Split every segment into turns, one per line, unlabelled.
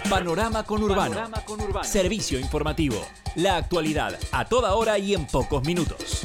Panorama Conurbano. Servicio informativo. La actualidad a toda hora y en pocos minutos.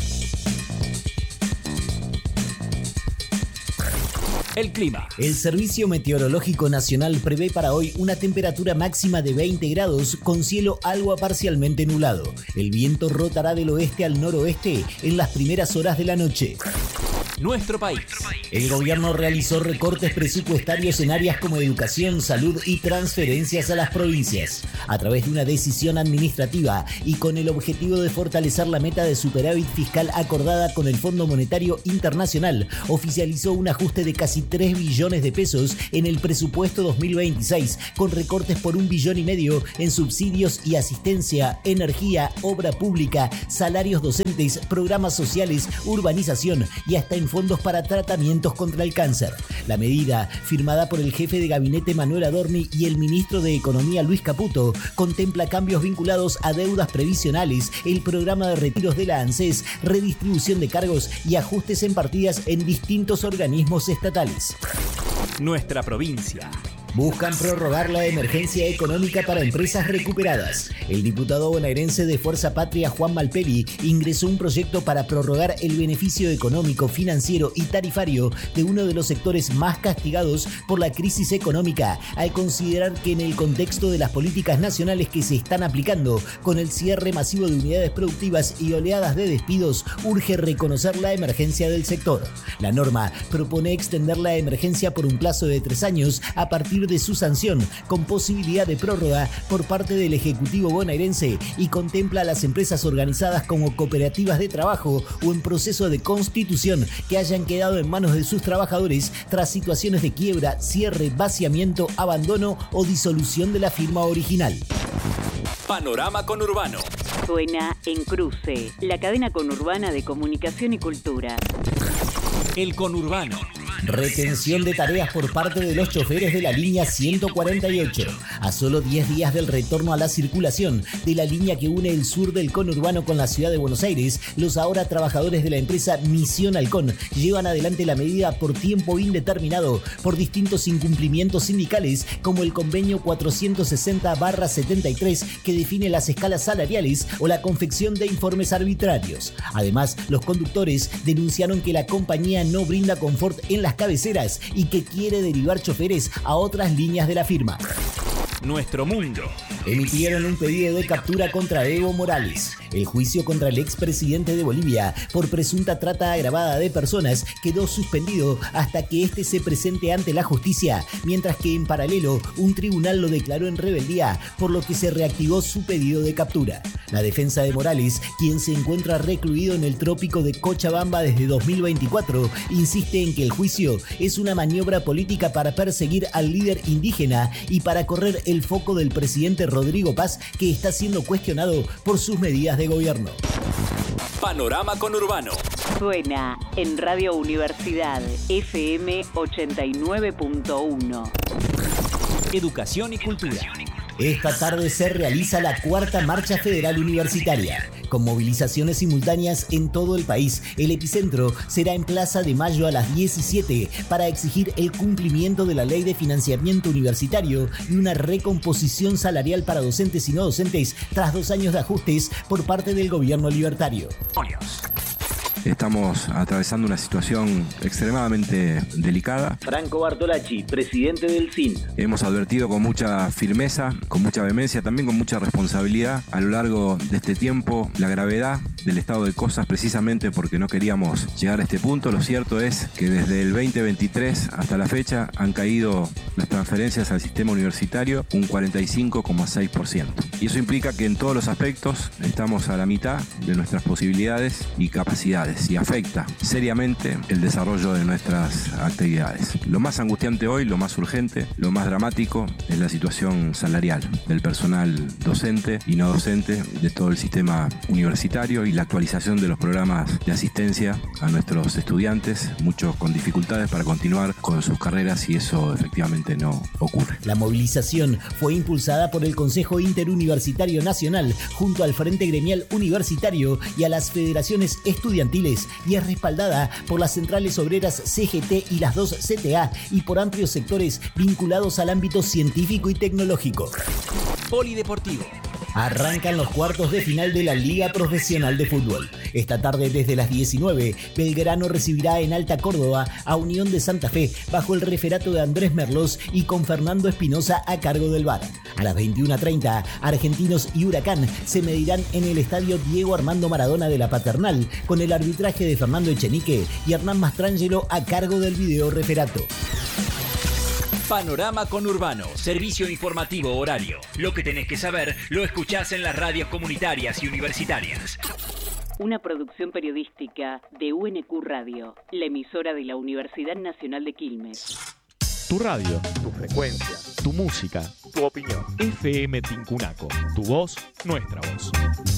El clima.
El Servicio Meteorológico Nacional prevé para hoy una temperatura máxima de 20 grados con cielo algo a parcialmente nublado. El viento rotará del oeste al noroeste en las primeras horas de la noche.
Nuestro país.
El gobierno realizó recortes presupuestarios en áreas como educación, salud y transferencias a las provincias. A través de una decisión administrativa y con el objetivo de fortalecer la meta de superávit fiscal acordada con el Fondo Monetario Internacional, oficializó un ajuste de casi 3 billones de pesos en el presupuesto 2026, con recortes por 1,5 billones en subsidios y asistencia, energía, obra pública, salarios docentes, programas sociales, urbanización y hasta en fondos para tratamientos contra el cáncer. La medida, firmada por el jefe de gabinete Manuel Adorni y el ministro de Economía Luis Caputo, contempla cambios vinculados a deudas previsionales, el programa de retiros de la ANSES, redistribución de cargos y ajustes en partidas en distintos organismos estatales.
Nuestra provincia.
Buscan prorrogar la emergencia económica para empresas recuperadas. El diputado bonaerense de Fuerza Patria, Juan Malpeli, ingresó un proyecto para prorrogar el beneficio económico, financiero y tarifario de uno de los sectores más castigados por la crisis económica, al considerar que en el contexto de las políticas nacionales que se están aplicando, con el cierre masivo de unidades productivas y oleadas de despidos, urge reconocer la emergencia del sector. La norma propone extender la emergencia por un plazo de 3 años a partir de su sanción, con posibilidad de prórroga por parte del Ejecutivo bonaerense, y contempla a las empresas organizadas como cooperativas de trabajo o en proceso de constitución que hayan quedado en manos de sus trabajadores tras situaciones de quiebra, cierre, vaciamiento, abandono o disolución de la firma original.
Panorama Conurbano.
Suena en Cruce, la cadena conurbana de comunicación y cultura.
El Conurbano.
Retención de tareas por parte de los choferes de la línea 148. A solo 10 días del retorno a la circulación de la línea que une el sur del conurbano con la ciudad de Buenos Aires, los ahora trabajadores de la empresa Misión Halcón llevan adelante la medida por tiempo indeterminado por distintos incumplimientos sindicales, como el convenio 460/73 que define las escalas salariales o la confección de informes arbitrarios. Además, los conductores denunciaron que la compañía no brinda confort en las cabeceras y que quiere derivar choferes a otras líneas de la firma.
Nuestro mundo.
Emitieron un pedido de captura contra Evo Morales. El juicio contra el expresidente de Bolivia por presunta trata agravada de personas quedó suspendido hasta que este se presente ante la justicia, mientras que en paralelo un tribunal lo declaró en rebeldía, por lo que se reactivó su pedido de captura. La defensa de Morales, quien se encuentra recluido en el trópico de Cochabamba desde 2024, insiste en que el juicio es una maniobra política para perseguir al líder indígena y para correr el foco del presidente Rodrigo Paz, que está siendo cuestionado por sus medidas de gobierno.
Panorama Conurbano.
Suena en Radio Universidad FM 89.1.
Educación y cultura.
Esta tarde se realiza la 4ª Marcha Federal Universitaria, con movilizaciones simultáneas en todo el país. El epicentro será en Plaza de Mayo a las 17 para exigir el cumplimiento de la Ley de Financiamiento Universitario y una recomposición salarial para docentes y no docentes tras 2 años de ajustes por parte del gobierno libertario.
Estamos atravesando una situación extremadamente delicada.
Franco Bartolacci, presidente del CIN.
Hemos advertido con mucha firmeza, con mucha vehemencia, también con mucha responsabilidad a lo largo de este tiempo la gravedad del estado de cosas, precisamente porque no queríamos llegar a este punto. Lo cierto es que desde el 2023 hasta la fecha han caído las transferencias al sistema universitario un 45,6%. Y eso implica que en todos los aspectos estamos a la mitad de nuestras posibilidades y capacidades, y afecta seriamente el desarrollo de nuestras actividades. Lo más angustiante hoy, lo más urgente, lo más dramático es la situación salarial del personal docente y no docente de todo el sistema universitario y la actualización de los programas de asistencia a nuestros estudiantes, muchos con dificultades para continuar con sus carreras, y eso efectivamente no ocurre.
La movilización fue impulsada por el Consejo Interuniversitario Nacional junto al Frente Gremial Universitario y a las federaciones estudiantiles, y es respaldada por las centrales obreras CGT y las 2 CTA y por amplios sectores vinculados al ámbito científico y tecnológico.
Polideportivo.
Arrancan los cuartos de final de la Liga Profesional de Fútbol. Esta tarde desde las 19, Belgrano recibirá en Alta Córdoba a Unión de Santa Fe bajo el referato de Andrés Merlos y con Fernando Espinosa a cargo del VAR. A las 21:30, Argentinos y Huracán se medirán en el estadio Diego Armando Maradona de la Paternal con el arbitraje de Fernando Echenique y Hernán Mastrangelo a cargo del video referato.
Panorama Conurbano, servicio informativo horario. Lo que tenés que saber lo escuchás en las radios comunitarias y universitarias.
Una producción periodística de UNQ Radio, la emisora de la Universidad Nacional de Quilmes.
Tu radio, tu frecuencia, tu música, tu opinión. FM Tincunaco, tu voz, nuestra voz.